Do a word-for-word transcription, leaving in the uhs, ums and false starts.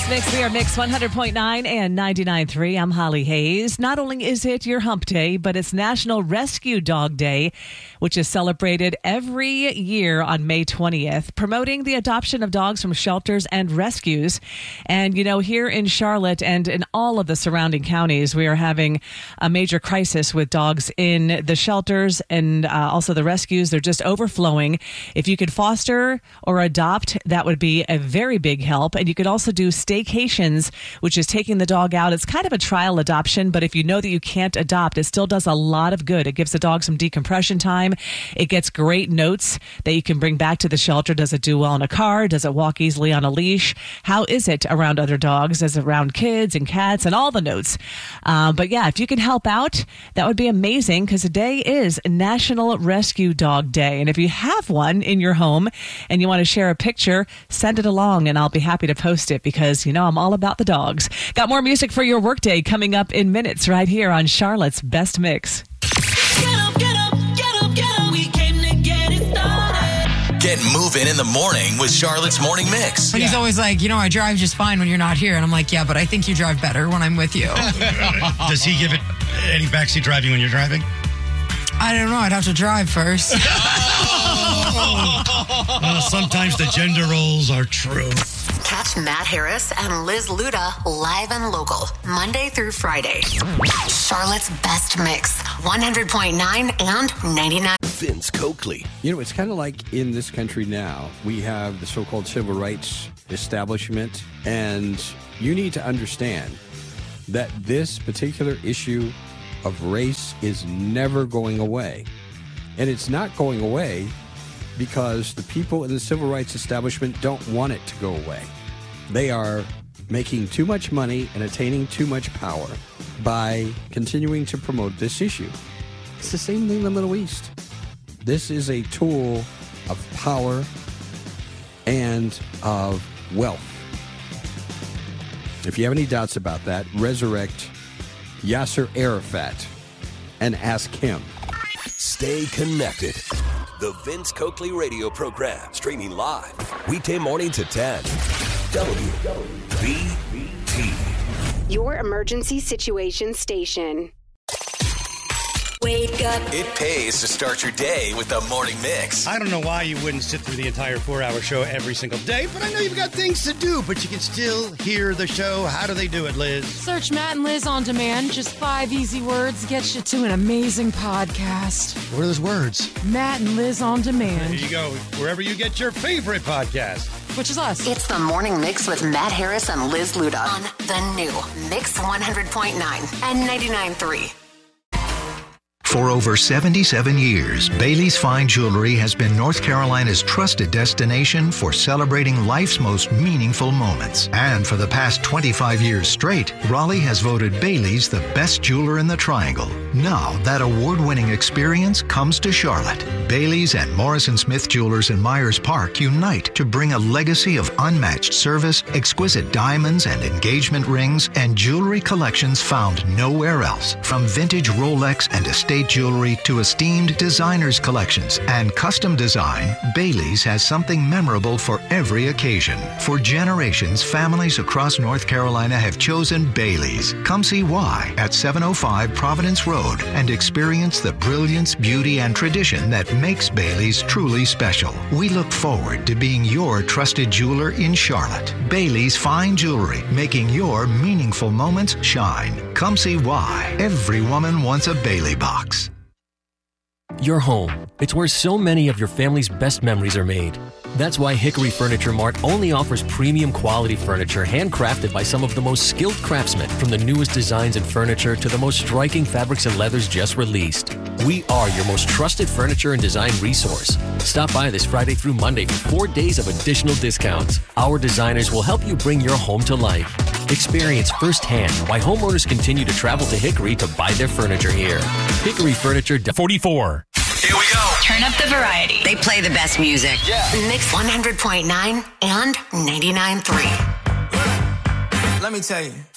Best Mix. We are Mix one hundred point nine and ninety-nine point three. I'm Holly Hayes. Not only is it your hump day, but it's National Rescue Dog Day, which is celebrated every year on May twentieth, promoting the adoption of dogs from shelters and rescues. And, you know, here in Charlotte and in all of the surrounding counties, we are having a major crisis with dogs in the shelters and uh, also the rescues. They're just overflowing. If you could foster or adopt, that would be a very big help. And you could also do staycations, which is taking the dog out. It's kind of a trial adoption, but if you know that you can't adopt, it still does a lot of good. It gives the dog some decompression time. It gets great notes that you can bring back to the shelter. Does it do well in a car? Does it walk easily on a leash? How is it around other dogs? Is it around kids and cats and all the notes? Uh, but yeah, if you can help out, that would be amazing, because today is National Rescue Dog Day. And if you have one in your home and you want to share a picture, send it along and I'll be happy to post it, because, you know, I'm all about the dogs. Got more music for your workday coming up in minutes right here on Charlotte's Best Mix. Get up, get up, get up, get up. We came to get it started. Get moving in the morning with Charlotte's Morning Mix. And he's always like, you know, I drive just fine when you're not here. And I'm like, yeah, but I think you drive better when I'm with you. Does he give it any backseat driving when you're driving? I don't know. I'd have to drive first. Well, sometimes the gender roles are true. Catch Matt Harris and Liz Luda live and local, Monday through Friday. Charlotte's Best Mix, one hundred point nine and ninety-nine. Vince Coakley. You know, it's kind of like in this country now, we have the so-called civil rights establishment, and you need to understand that this particular issue of race is never going away. And it's not going away because the people in the civil rights establishment don't want it to go away. They are making too much money and attaining too much power by continuing to promote this issue. It's the same thing in the Middle East. This is a tool of power and of wealth. If you have any doubts about that, resurrect Yasser Arafat and ask him. Stay connected. The Vince Coakley radio program, streaming live, weekday morning to ten. W B T. Your emergency situation station. Wake up. It pays to start your day with the Morning Mix. I don't know why you wouldn't sit through the entire four-hour show every single day, but I know you've got things to do, but you can still hear the show. How do they do it, Liz? Search Matt and Liz on demand. Just five easy words get you to an amazing podcast. What are those words? Matt and Liz on demand. There you go. Wherever you get your favorite podcast. Which is us. It's the Morning Mix with Matt Harris and Liz Luda on the new Mix one hundred point nine and ninety-nine point three. For over seventy-seven years, Bailey's Fine Jewelry has been North Carolina's trusted destination for celebrating life's most meaningful moments. And for the past twenty-five years straight, Raleigh has voted Bailey's the best jeweler in the Triangle. Now, that award-winning experience comes to Charlotte. Bailey's and Morrison Smith Jewelers in Myers Park unite to bring a legacy of unmatched service, exquisite diamonds and engagement rings, and jewelry collections found nowhere else. From vintage Rolex and estate jewelry to esteemed designers collections and custom design, Bailey's has something memorable for every occasion. For generations, families across North Carolina have chosen Bailey's. Come see why at seven oh five Providence Road and experience the brilliance, beauty, and tradition that makes Bailey's truly special. We look forward to being your trusted jeweler in Charlotte. Bailey's Fine Jewelry, making your meaningful moments shine. Come see why. Every woman wants a Bailey box. Your home. It's where so many of your family's best memories are made. That's why Hickory Furniture Mart only offers premium quality furniture handcrafted by some of the most skilled craftsmen, from the newest designs in furniture to the most striking fabrics and leathers just released. We are your most trusted furniture and design resource. Stop by this Friday through Monday for four days of additional discounts. Our designers will help you bring your home to life. Experience firsthand why homeowners continue to travel to Hickory to buy their furniture here. Hickory Furniture forty-four. Here we go. Turn up the variety. They play the best music. Yeah. Mix one hundred point nine and ninety-nine point three. Let me tell you.